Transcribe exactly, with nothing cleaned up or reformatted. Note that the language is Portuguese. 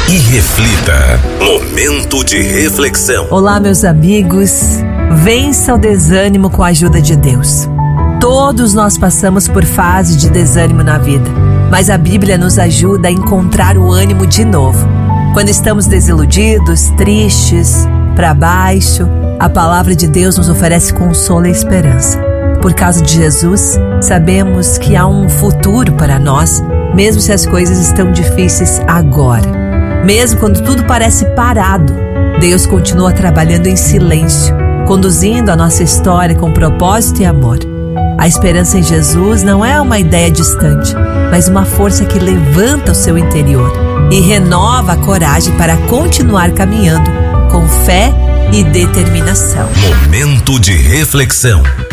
e reflita. Momento de reflexão. Olá, meus amigos. Vença o desânimo com a ajuda de Deus. Todos nós passamos por fase de desânimo na vida, mas a Bíblia nos ajuda a encontrar o ânimo de novo. Quando estamos desiludidos, tristes, para baixo, a palavra de Deus nos oferece consolo e esperança. Por causa de Jesus, sabemos que há um futuro para nós, mesmo se as coisas estão difíceis agora. Mesmo quando tudo parece parado, Deus continua trabalhando em silêncio, conduzindo a nossa história com propósito e amor. A esperança em Jesus não é uma ideia distante, mas uma força que levanta o seu interior e renova a coragem para continuar caminhando com fé e determinação. Momento de reflexão.